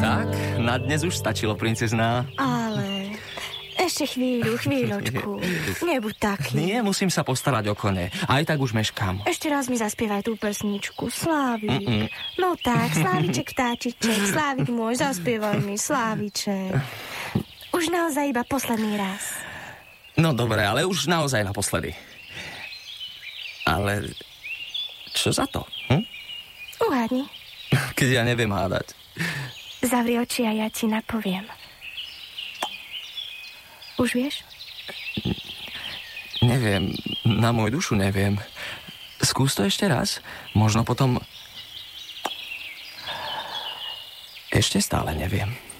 Tak, na dnes už stačilo, princezná. Ale ešte chvíľočku. Nebuď taký. Nie, musím sa postarať o kone. Aj tak už meškám. Ešte raz mi zaspievaj tú pesničku, Slávik. No tak, Sláviček, vtáčiček, Slávik môj, zaspievaj mi, Sláviček. Už naozaj iba posledný raz. No dobre, ale už naozaj naposledy. Ale čo za to? Uhádni. Keď ja neviem hádať. Zavri oči a ja ti napoviem. Už vieš? Neviem, na moju dušu neviem. Skús to ešte raz. Možno potom... Ešte stále neviem.